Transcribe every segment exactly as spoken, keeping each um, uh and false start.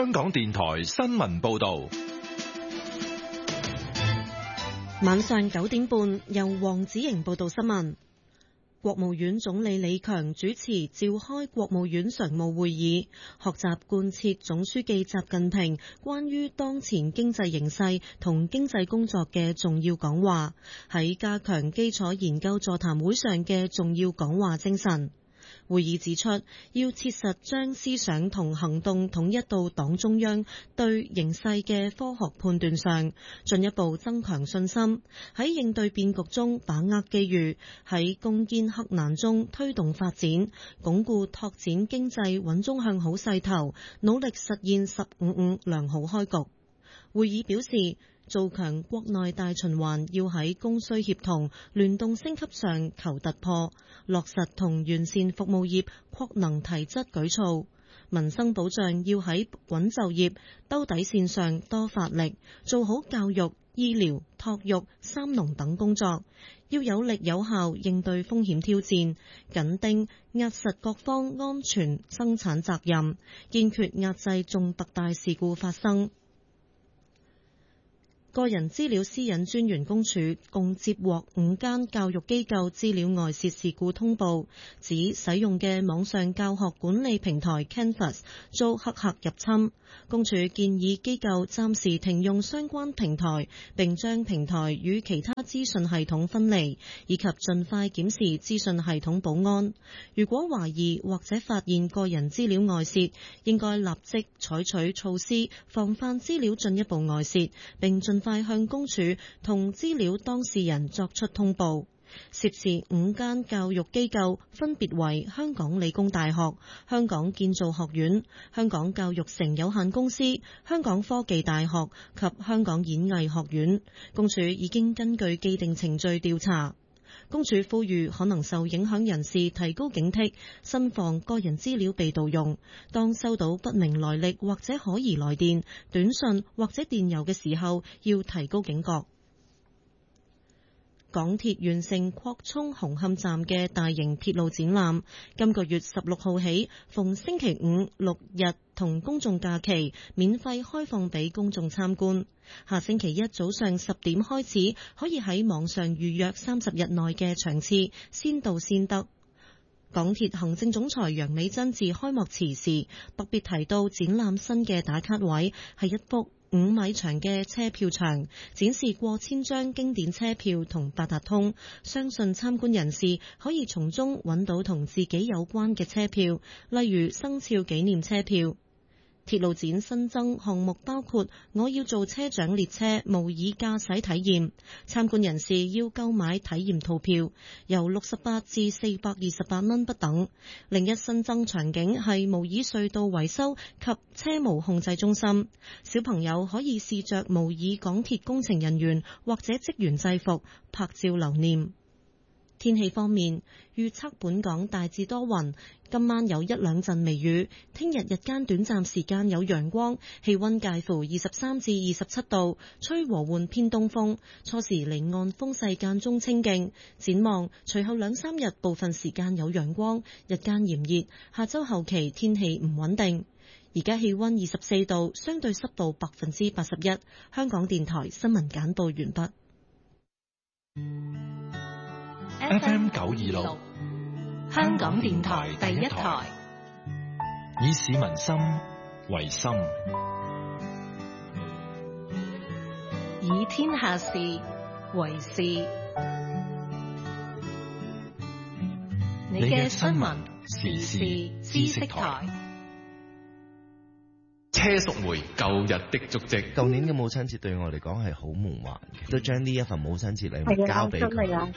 香港電台新聞報道。 晚上九點半，由黃子瑩報道新聞。國務院總理李強主持召開國務院常務會議，學習貫徹總書記習近平關於當前經濟形勢同經濟工作嘅重要講話，喺加強基礎研究座談會上嘅重要講話精神。會議指出，要切實將思想同行動統一到黨中央對形勢嘅科學判斷上，進一步增強信心，喺應對變局中把握機遇，喺攻堅克難中推動發展，鞏固拓展經濟穩中向好勢頭，努力實現十五五良好開局。會議表示，做強國內大循環要喺供需協同、聯動升級上求突破，落實同完善服務業擴能提質舉措。民生保障要喺穩就業、兜底線上多發力，做好教育、醫療、托育、三農等工作，要有力有效應對風險挑戰，緊盯壓實各方安全生產責任，堅決壓制重特大事故發生。個人資料私隱專員公署共接獲五間教育機構資料外泄事故通報，指使用嘅網上教學管理平台 Canvas 遭黑客入侵。公署建議機構暫時停用相關平台，並將平台與其他資訊系統分離，以及盡快檢視資訊系統保安。如果懷疑或者發現個人資料外泄，應該立即採取措施防範資料進一步外泄，並盡快向公署同資料當事人作出通報。涉事五間教育機構分別為香港理工大學、香港建造學院、香港教育城有限公司、香港科技大學及香港演藝學院。公署已經根據既定程序調查。公署呼籲可能受影響人士提高警惕，慎防個人資料被盜用。當收到不明來歷或者可疑來電、短信或者電郵嘅時候，要提高警覺。港鐵完成擴充紅磡站嘅大型鐵路展覽，今個月十六號起，逢星期五、六日同公眾假期，免費開放俾公眾參觀。下星期一早上十點開始，可以喺網上預約三十日內嘅場次，先到先得。港鐵行政總裁楊美珍致開幕辭時，特別提到展覽新嘅打卡位係一幅五米長嘅車票牆，展示過千張經典車票同八達通，相信參觀人士可以從中揾到同自己有關嘅車票，例如生肖紀念車票。鐵路展新增項目包括我要做車長列車模擬駕駛體驗，參觀人士要購買體驗套票，由六十八至四百二十八蚊不等。另一新增場景係模擬隧道維修及車務控制中心，小朋友可以試着模擬港鐵工程人員或者職員制服拍照留念。天氣方面，預測本港大致多雲，今晚有一兩陣微雨，聽日日間短暫時間有陽光，氣溫介乎二十三至二十七度，吹和緩偏東風，初時離岸風勢間中清勁。展望隨後兩三日部分時間有陽光，日間炎熱，下周後期天氣唔穩定。而家氣溫二十四度，相對濕度百分之八十一。香港電台新聞簡報完畢。 F M 九二六， 香港電台第一台， 以市民心為心， 以天下事為事。你嘅新聞時事知識台。 車淑梅舊日的足跡。 舊年嘅母親節對我嚟講係好夢幻嘅，都將呢一份母親節禮物交俾佢。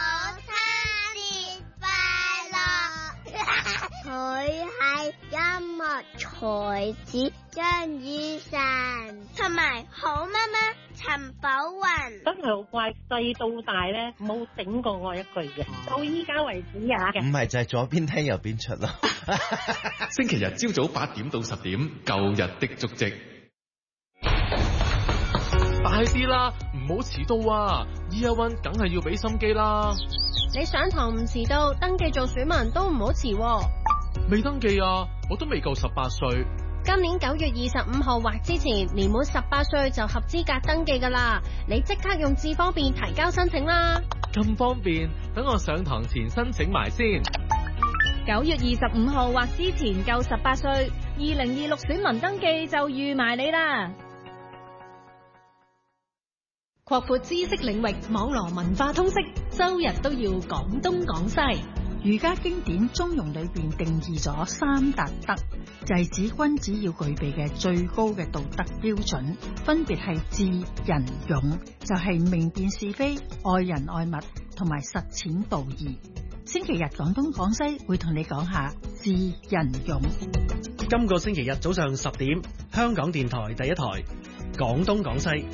佢係音樂才子張雨晨，同埋好媽媽陳寶雲。 真係好乖，細到大咧冇頂過我一句嘅，到依家為止啊嘅。 唔係就係左邊聽右邊出咯。 星期日朝早八點到十點，舊日的足跡。 快啲啦，唔好遲到啊 ！Year One 梗係要俾心機啦。 你上堂唔遲到，登記做選民都唔好遲喎。 未登記啊，我都未夠十八歲。 今年九月二十五號或之前年滿十八歲就合資格登記㗎啦。你即刻用智方便提交申請啦。 咁方便，等我上堂前申請埋先。 九月二十五號或之前夠十八歲，二零二六選民登記就預埋你啦。 擴闊知識領域，網羅文化通識，周日都要講東講西。 儒家經典中庸裏邊定義咗三達德，就係指君子要具備嘅最高嘅道德標準，分別係智、仁、勇，就係明辨是非、愛人愛物同埋實踐道義。星期日講東講西會同你講下智、仁、勇。 今個星期日早上十點，香港電台第一台講東講西。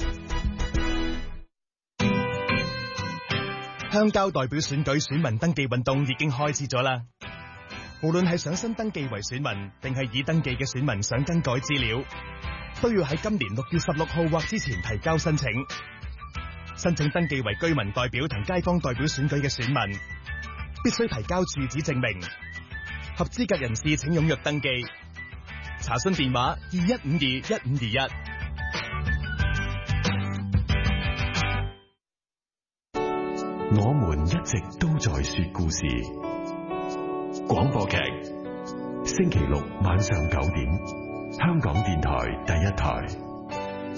鄉郊代表選舉選民登記運動已經開始咗啦。無論係想新登記為選民，定係已登記嘅選民想更改資料，都要喺今年六月十六號或之前提交申請。申請登記為居民代表同街坊代表選舉嘅選民，必須提交住址證明。合資格人士請踴躍登記。查詢電話二一五二一五二一。 我們一直都在說故事。廣播劇，星期六晚上九點，香港電台第一台。